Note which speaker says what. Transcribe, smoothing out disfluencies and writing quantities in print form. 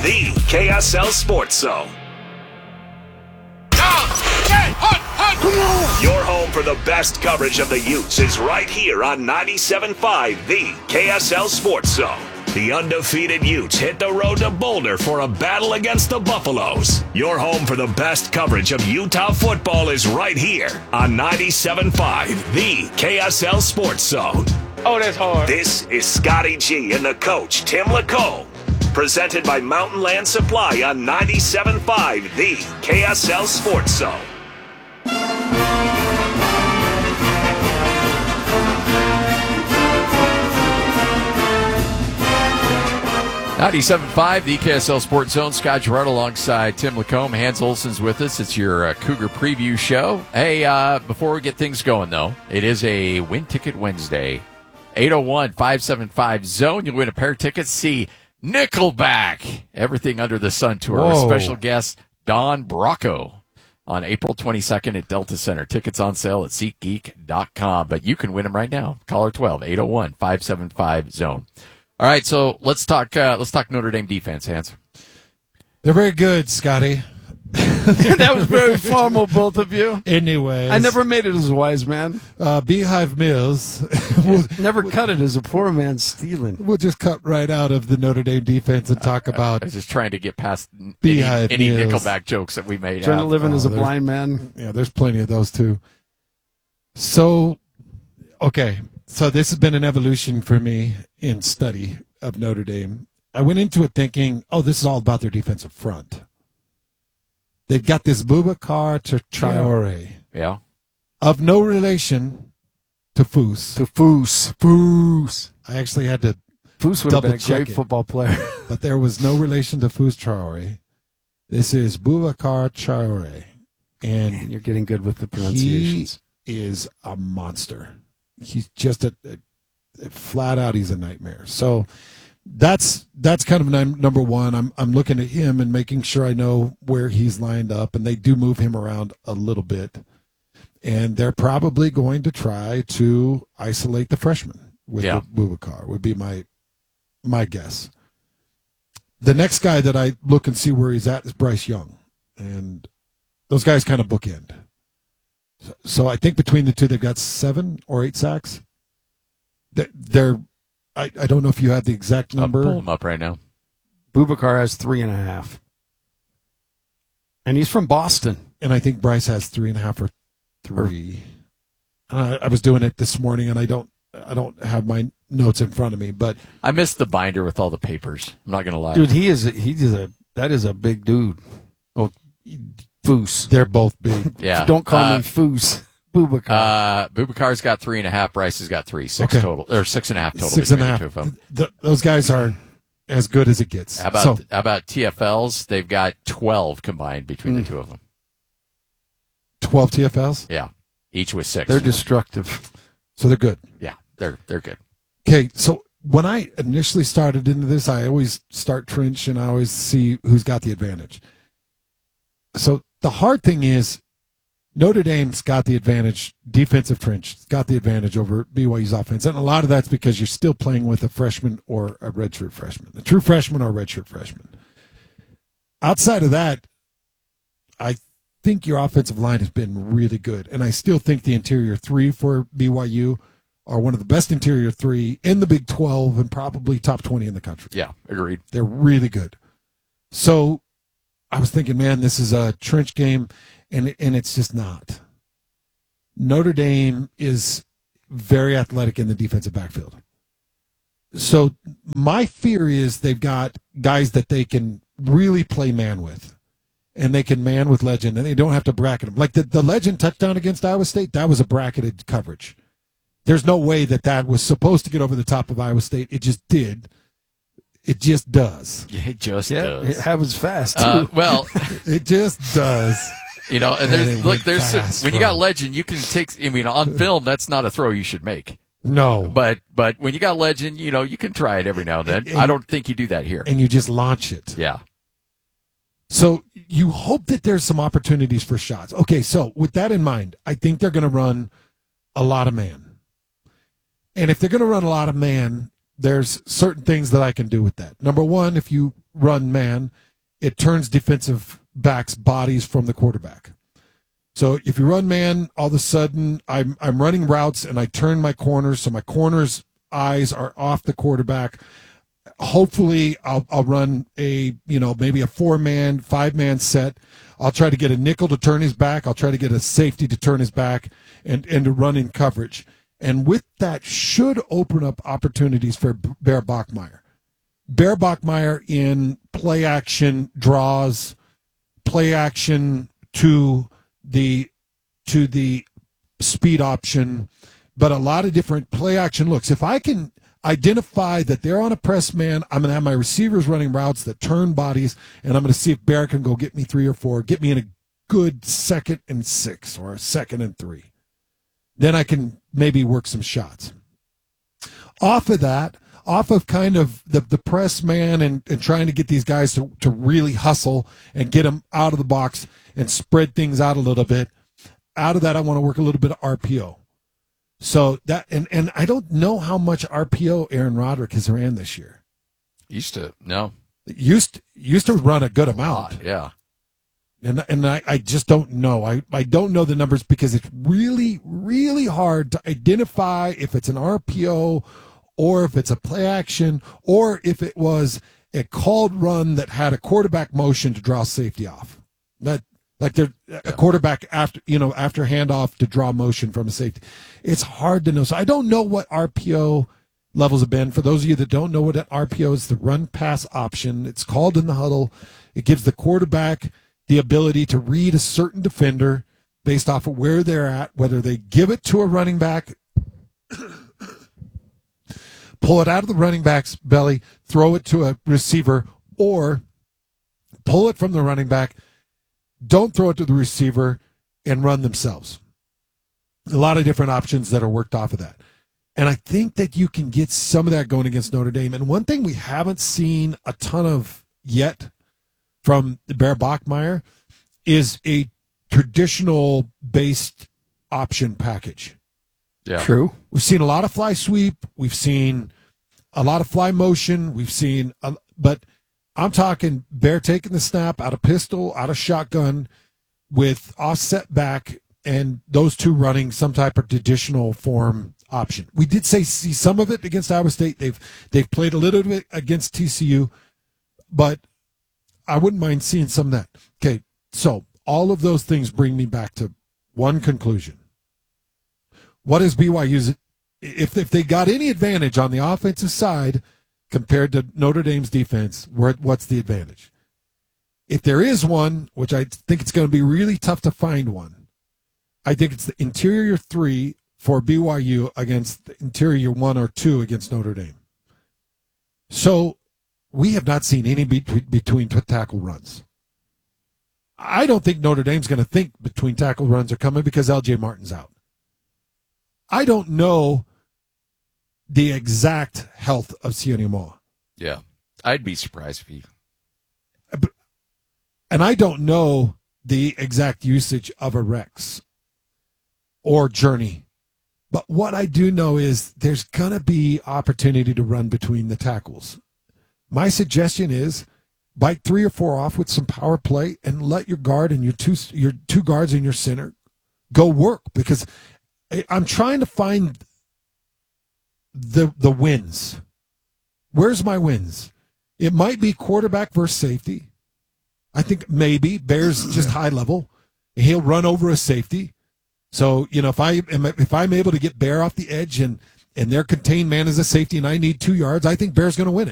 Speaker 1: the KSL Sports Zone. Your home for the best coverage of the Utes is right here on 97.5, the KSL Sports Zone. The undefeated Utes hit the road to Boulder for a battle against the Buffaloes. Your home for the best coverage of Utah football is right here on 97.5, the KSL Sports Zone.
Speaker 2: Oh, that's hard.
Speaker 1: This is Scotty G and the coach, Tim Lacombe. Presented by Mountain Land Supply on 97.5, the KSL Sports Zone.
Speaker 3: 97.5, the KSL Sports Zone. Scott Gerard alongside Tim Lacombe. Hans Olsen's with us. It's your Cougar preview show. Hey, before we get things going, though, it is a Win Ticket Wednesday. 801-575-ZONE. You'll win a pair of tickets. See Nickelback, Everything Under the Sun Tour. With special guest Don Brocco on April 22nd at Delta Center. Tickets on sale at SeatGeek.com. But you can win them right now. Caller 12, 801-575-ZONE. All right, so let's talk Notre Dame defense, Hans.
Speaker 4: They're very good, Scotty.
Speaker 2: That was very formal, both of you.
Speaker 4: Anyways.
Speaker 2: I never made it as a wise man.
Speaker 4: Beehive Mills.
Speaker 2: Never cut it as a poor man stealing.
Speaker 4: We'll just cut right out of the Notre Dame defense and talk about
Speaker 3: I was just trying to get past
Speaker 4: Beehive
Speaker 3: any
Speaker 4: Mills.
Speaker 3: Nickelback jokes that we made.
Speaker 2: Trying to live in as a blind man.
Speaker 4: Yeah, there's plenty of those, too. So, okay. So this has been an evolution for me in study of Notre Dame. I went into it thinking, this is all about their defensive front. They've got this Boubacar Traore.
Speaker 3: Yeah.
Speaker 4: Of no relation to Foose.
Speaker 2: Foose.
Speaker 4: I actually had to
Speaker 2: Foose would have been a
Speaker 4: double-check
Speaker 2: great
Speaker 4: it.
Speaker 2: football player.
Speaker 4: But there was no relation to Foose Traore. This is Boubacar Traore. And
Speaker 2: You're getting good with the pronunciations.
Speaker 4: he is a monster. He's just a flat out. He's a nightmare. So that's kind of number one. I'm looking at him and making sure I know where he's lined up, and they do move him around a little bit. And they're probably going to try to isolate the freshman with Boubacar. Would be my guess. The next guy that I look and see where he's at is Bryce Young, and those guys kind of bookend. So I think between the two, they've got 7 or 8 sacks. I don't know if you have the exact number.
Speaker 3: I'll pull them up right now.
Speaker 2: Boubacar has 3.5. And he's from Boston.
Speaker 4: And I think Bryce has 3.5 or 3. I was doing it this morning, and I don't have my notes in front of me, but
Speaker 3: I missed the binder with all the papers. I'm not going to lie.
Speaker 2: Dude, that is a big dude. Oh, Foose.
Speaker 4: they're both big.
Speaker 3: Yeah.
Speaker 2: Don't call me Foose. Boubacar.
Speaker 3: Boubacar's got 3.5. Bryce has got 3. 6
Speaker 4: Okay.
Speaker 3: total, or 6.5 total.
Speaker 4: 6.5.
Speaker 3: between the two of them.
Speaker 4: Those guys are as good as it gets.
Speaker 3: How about TFLs? They've got 12 combined between the two of them.
Speaker 4: 12 TFLs?
Speaker 3: Yeah, each with 6.
Speaker 2: They're destructive.
Speaker 4: So they're good.
Speaker 3: Yeah, they're good.
Speaker 4: Okay, so when I initially started into this, I always start trench and I always see who's got the advantage. So the hard thing is Notre Dame's got the advantage, defensive trench, it's got the advantage over BYU's offense. And a lot of that's because you're still playing with a freshman or a redshirt freshman, a true freshman or a redshirt freshman. Outside of that, I think your offensive line has been really good. And I still think the interior 3 for BYU are one of the best interior 3 in the Big 12 and probably top 20 in the country.
Speaker 3: Yeah, agreed.
Speaker 4: They're really good. So I was thinking, man, this is a trench game, and it's just not. Notre Dame is very athletic in the defensive backfield. So my fear is they've got guys that they can really play man with, and they can man with Legend, and they don't have to bracket them. Like the Legend touchdown against Iowa State, that was a bracketed coverage. There's no way that was supposed to get over the top of Iowa State. It just did. It just does.
Speaker 3: It just
Speaker 2: It
Speaker 3: does.
Speaker 2: happens fast, too.
Speaker 3: Well,
Speaker 4: It just does.
Speaker 3: and there's when you got Legend, you can take. I mean, on film, that's not a throw you should make.
Speaker 4: No.
Speaker 3: But when you got Legend, you can try it every now and then. I don't think you do that here.
Speaker 4: And you just launch it.
Speaker 3: Yeah.
Speaker 4: So you hope that there's some opportunities for shots. Okay, so with that in mind, I think they're going to run a lot of man. And if they're going to run a lot of man, there's certain things that I can do with that. Number one, if you run man, it turns defensive backs' bodies from the quarterback. So if you run man, all of a sudden I'm running routes and I turn my corners, so my corners' eyes are off the quarterback. Hopefully I'll run a, maybe a 4-man, 5-man set. I'll try to get a nickel to turn his back. I'll try to get a safety to turn his back and to run in coverage. And with that should open up opportunities for Bear Bachmeier. Bear Bachmeier in play action draws, play action to the speed option, but a lot of different play action looks. If I can identify that they're on a press man, I'm going to have my receivers running routes that turn bodies, and I'm going to see if Bear can go get me 3 or 4, get me in a good 2nd and 6 or a 2nd and 3. Then I can maybe work some shots. Off of kind of the press man and trying to get these guys to really hustle and get them out of the box and spread things out a little bit. Out of that, I want to work a little bit of RPO. So that, and I don't know how much RPO Aaron Roderick has ran this year.
Speaker 3: Used to
Speaker 4: run a good amount.
Speaker 3: Yeah.
Speaker 4: And I just don't know. I don't know the numbers because it's really, really hard to identify if it's an RPO or if it's a play action or if it was a called run that had a quarterback motion to draw safety off. A quarterback after handoff to draw motion from a safety. It's hard to know. So I don't know what RPO levels have been. For those of you that don't know what an RPO is, the run pass option. It's called in the huddle. It gives the quarterback the ability to read a certain defender based off of where they're at, whether they give it to a running back, pull it out of the running back's belly, throw it to a receiver, or pull it from the running back, don't throw it to the receiver, and run themselves. A lot of different options that are worked off of that. And I think that you can get some of that going against Notre Dame. And one thing we haven't seen a ton of yet from Bear Bachmeier is a traditional based option package.
Speaker 3: Yeah.
Speaker 2: True.
Speaker 4: We've seen a lot of fly sweep. We've seen a lot of fly motion. We've seen, but I'm talking Bear taking the snap out of pistol, out of shotgun with offset back and those two running some type of traditional form option. We did see some of it against Iowa State. They've played a little bit against TCU, but I wouldn't mind seeing some of that. Okay, so all of those things bring me back to one conclusion. What is BYU's, if they got any advantage on the offensive side compared to Notre Dame's defense, what's the advantage? If there is one, which I think it's going to be really tough to find one, I think it's the interior 3 for BYU against the interior 1 or 2 against Notre Dame. So we have not seen any between tackle runs. I don't think Notre Dame's going to think between tackle runs are coming because LJ Martin's out. I don't know the exact health of Sione Moa.
Speaker 3: Yeah. I'd be surprised if he...
Speaker 4: And I don't know the exact usage of a Rex or Journey. But what I do know is there's going to be opportunity to run between the tackles. My suggestion is bite 3 or 4 off with some power play and let your guard and your two guards in your center go work, because I'm trying to find the wins. Where's my wins? It might be quarterback versus safety. I think maybe Bear's just high level. He'll run over a safety. So, if I'm able to get Bear off the edge and their contained man is a safety and I need 2 yards, I think Bear's going to win it.